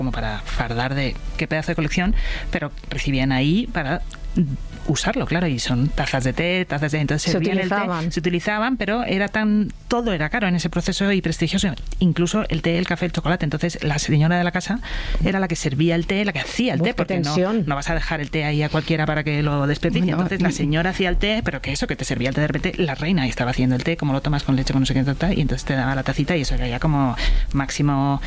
como para fardar de qué pedazo de colección, pero recibían ahí para usarlo, claro, y son tazas de té, entonces se utilizaban, pero todo era caro en ese proceso y prestigioso, incluso el té, el café, el chocolate. Entonces la señora de la casa era la que servía el té, la que hacía el té, porque no vas a dejar el té ahí a cualquiera para que lo desperdicie. Entonces la señora hacía el té, pero que te servía el té de repente, la reina estaba haciendo el té, como lo tomas con leche, con no sé qué, y entonces te daba la tacita y eso era ya como máximo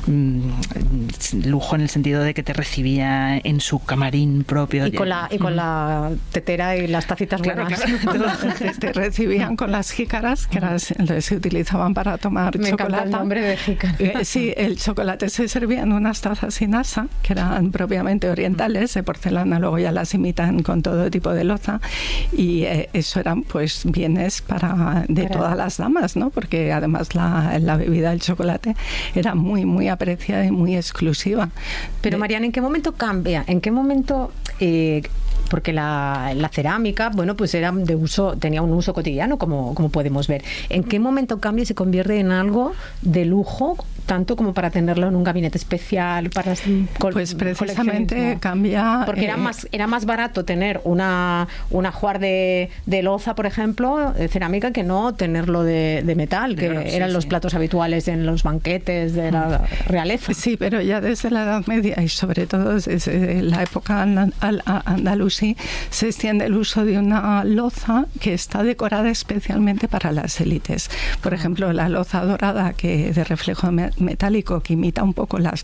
lujo, en el sentido de que te recibía en su camarín propio. Y con la tetera y las tacitas buenas. Claro. Te recibían con las jícaras, que se utilizaban para tomar chocolate. Me encanta el nombre de jícara. Sí, el chocolate se servía en unas tazas sin asa, que eran propiamente orientales, de porcelana, luego ya las imitan con todo tipo de loza, y eso eran pues bienes de todas las damas, ¿no? Porque además la bebida del chocolate era muy, muy apreciada y muy exclusiva. Pero Mariana, ¿en qué momento cambia? ¿En qué momento...? Porque la cerámica, bueno, pues tenía un uso cotidiano, como podemos ver. ¿En qué momento cambia y se convierte en algo de lujo, tanto como para tenerlo en un gabinete especial? Pues precisamente cambia... Porque era más barato tener un ajuar de loza, por ejemplo, de cerámica, que no tenerlo de metal, que eran los platos habituales en los banquetes de la realeza. Sí, pero ya desde la Edad Media y sobre todo desde la época andalusí, se extiende el uso de una loza que está decorada especialmente para las élites. Por ejemplo, la loza dorada de reflejo metálico, que imita un poco las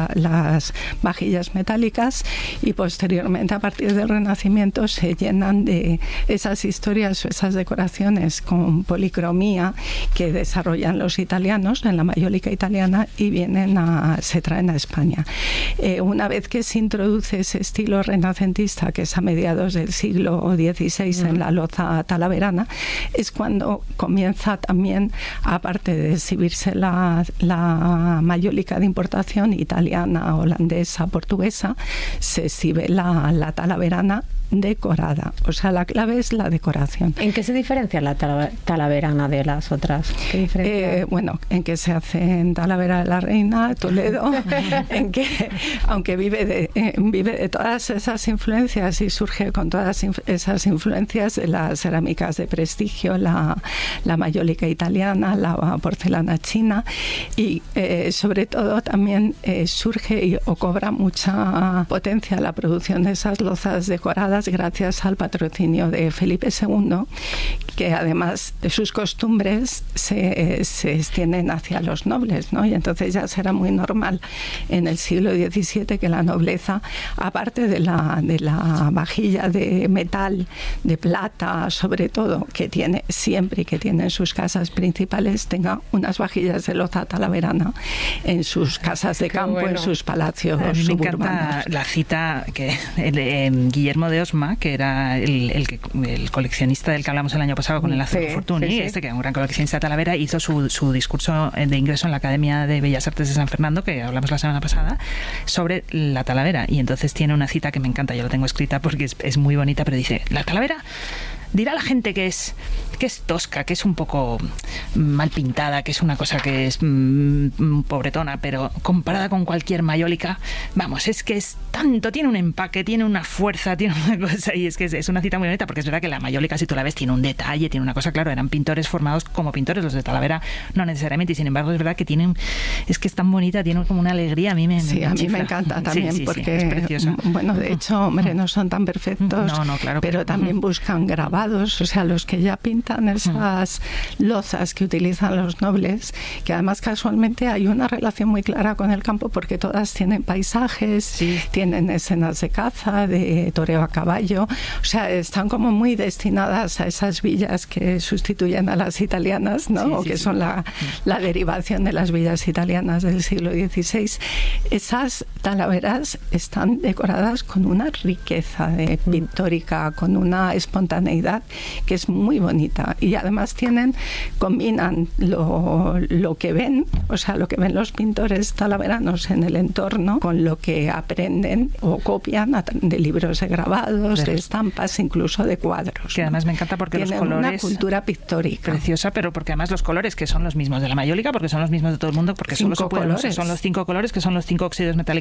vajillas metálicas, y posteriormente, a partir del Renacimiento, se llenan de esas historias o esas decoraciones con policromía que desarrollan los italianos en la mayólica italiana y se traen a España. Una vez que se introduce ese estilo renacentista, que es a mediados del siglo XVI en la loza talaverana, es cuando comienza también, aparte de exhibirse la mayólica de importación italiana, holandesa, portuguesa, se exhibe la talaverana decorada. O sea, la clave es la decoración. ¿En qué se diferencia la talaverana de las otras? ¿Qué diferencia? Bueno, en que se hace en Talavera de la Reina, Toledo, en que, aunque vive de todas esas influencias y surge con todas esas influencias de las cerámicas de prestigio, la mayólica italiana, la porcelana china, y sobre todo también surge o cobra mucha potencia la producción de esas lozas decoradas gracias al patrocinio de Felipe II, que además de sus costumbres se extienden hacia los nobles, ¿no? Y entonces ya será muy normal en el siglo XVII que la nobleza, aparte de la vajilla de metal, de plata, sobre todo, que tiene siempre y que tiene en sus casas principales, tenga unas vajillas de loza talaverana en sus casas de campo, en sus palacios suburbanos. Me encanta la cita que Guillermo de Osma, que era el coleccionista del que hablamos el año pasado con el Lazo Fortuny, que era un gran coleccionista de Talavera, hizo su discurso de ingreso en la Academia de Bellas Artes de San Fernando, que hablamos la semana pasada, sobre la Talavera, y entonces tiene una cita que me encanta, yo la tengo escrita porque es muy bonita, pero dice: la Talavera dirá la gente que es tosca, que es un poco mal pintada, que es una cosa que es pobretona, pero comparada con cualquier mayólica, vamos, es que es tanto, tiene un empaque, tiene una fuerza, tiene una cosa, y es que es una cita muy bonita, porque es verdad que la mayólica, si tú la ves, tiene un detalle, tiene una cosa, claro, eran pintores formados como pintores, los de Talavera no necesariamente, y sin embargo es verdad que es que es tan bonita, tiene como una alegría, a mí me encanta también, porque es preciosa. Bueno, de hecho, hombre, no son tan perfectos, claro, pero también buscan grabados, o sea, los que ya pintan esas lozas que utilizan los nobles, que además casualmente hay una relación muy clara con el campo, porque todas tienen paisajes, tienen escenas de caza, de toreo a caballo, o sea, están como muy destinadas a esas villas que sustituyen a las italianas, ¿no? O que son la derivación de las villas italianas del siglo XVI. Esas talaveras están decoradas con una riqueza pictórica, con una espontaneidad ciudad, que es muy bonita. Y además combinan lo que ven, o sea, lo que ven los pintores talaveranos en el entorno, con lo que aprenden o copian de libros de grabados, de estampas, incluso de cuadros. Que además me encanta porque tienen los colores... una cultura pictórica. Preciosa, pero porque además los colores, que son los mismos de la mayólica, porque son los mismos de todo el mundo, porque solo se pueden, son los 5 colores, que son los 5 óxidos metálicos